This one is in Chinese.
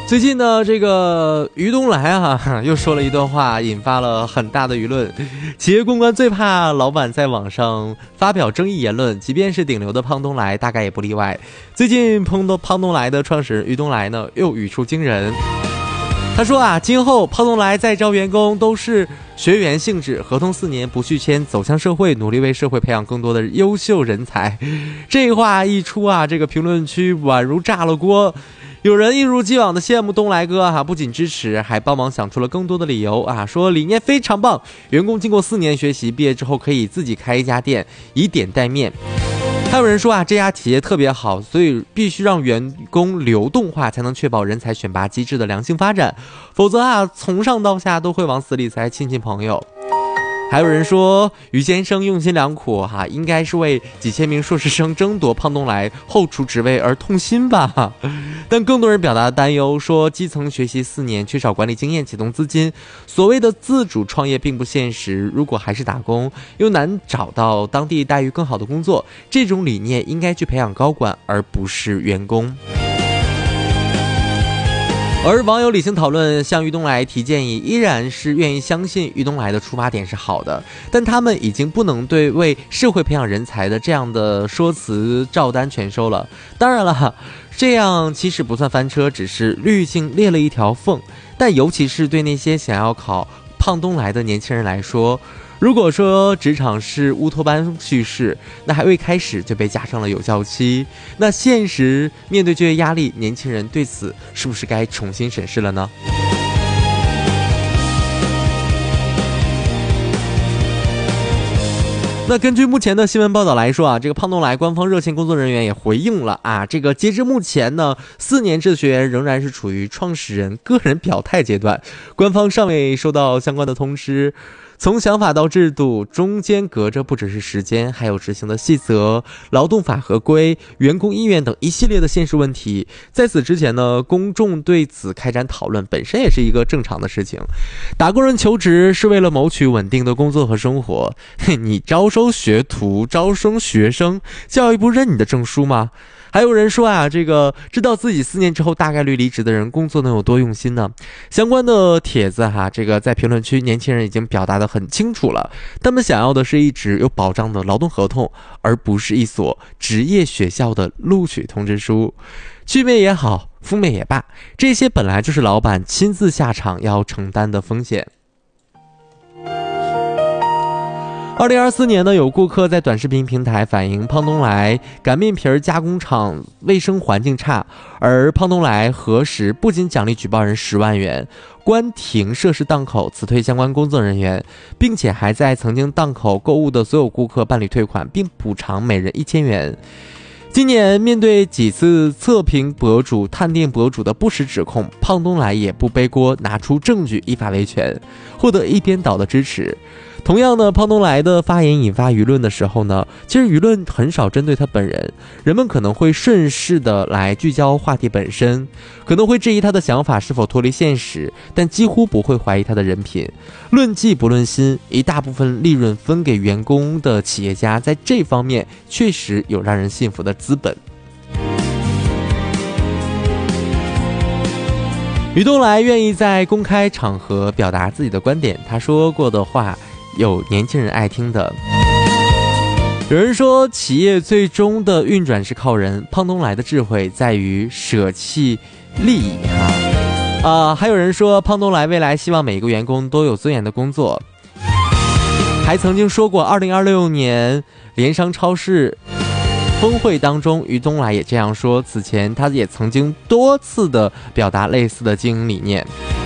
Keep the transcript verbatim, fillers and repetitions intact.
最近呢，这个于东来啊，又说了一段话，引发了很大的舆论。企业公关最怕老板在网上发表争议言论，即便是顶流的胖东来，大概也不例外。最近胖东胖东来的创始人于东来呢，又语出惊人。他说啊，今后胖东来再招员工都是学员性质，合同四年不续签，走向社会，努力为社会培养更多的优秀人才。这话一出啊，这个评论区宛如炸了锅。有人一如既往的羡慕东来哥啊，不仅支持，还帮忙想出了更多的理由啊，说理念非常棒，员工经过四年学习，毕业之后可以自己开一家店，以点带面。还有人说啊，这家企业特别好，所以必须让员工流动化，才能确保人才选拔机制的良性发展，否则啊，从上到下都会往死里塞亲戚朋友。还有人说于先生用心良苦哈、啊，应该是为几千名硕士生争夺胖东来后厨职位而痛心吧。但更多人表达担忧，说基层学习四年，缺少管理经验、启动资金，所谓的自主创业并不现实。如果还是打工，又难找到当地待遇更好的工作，这种理念应该去培养高管，而不是员工。而网友理性讨论向于东来提建议，依然是愿意相信于东来的出发点是好的，但他们已经不能对为社会培养人才的这样的说辞照单全收了。当然了，这样其实不算翻车，只是滤镜裂了一条缝。但尤其是对那些想要考胖东来的年轻人来说，如果说职场是乌托邦叙事，那还未开始就被加上了有效期，那现实面对就业压力，年轻人对此是不是该重新审视了呢？那根据目前的新闻报道来说啊，这个胖东来官方热线工作人员也回应了啊，这个截至目前呢，四年制的学员仍然是处于创始人个人表态阶段，官方尚未收到相关的通知。从想法到制度，中间隔着不只是时间，还有执行的细则、劳动法合规、员工意愿等一系列的现实问题。在此之前呢，公众对此开展讨论本身也是一个正常的事情。打工人求职是为了谋取稳定的工作和生活，你招收学徒、招生学生，教育部认你的证书吗？还有人说啊，这个知道自己四年之后大概率离职的人，工作能有多用心呢？相关的帖子哈、啊，这个在评论区年轻人已经表达得很清楚了，他们想要的是一纸有保障的劳动合同，而不是一所职业学校的录取通知书。祛魅也好，敷魅也罢，这些本来就是老板亲自下场要承担的风险。二零二四年呢，有顾客在短视频平台反映胖东来擀面皮加工厂卫生环境差，而胖东来核实不仅奖励举报人十万元，关停涉事档口，辞退相关工作人员，并且还在曾经档口购物的所有顾客办理退款，并补偿每人一千元。今年面对几次测评博主、探店博主的不实指控，胖东来也不背锅，拿出证据依法维权，获得一边倒的支持。同样呢，胖东来的发言引发舆论的时候呢，其实舆论很少针对他本人，人们可能会顺势的来聚焦话题本身，可能会质疑他的想法是否脱离现实，但几乎不会怀疑他的人品。论技不论心，一大部分利润分给员工的企业家，在这方面确实有让人信服的资本。于东来愿意在公开场合表达自己的观点，他说过的话有年轻人爱听的。有人说企业最终的运转是靠人，胖东来的智慧在于舍弃利益哈。啊、呃，还有人说胖东来未来希望每个员工都有尊严的工作，还曾经说过二零二六年联商超市峰会当中，于东来也这样说。此前他也曾经多次的表达类似的经营理念。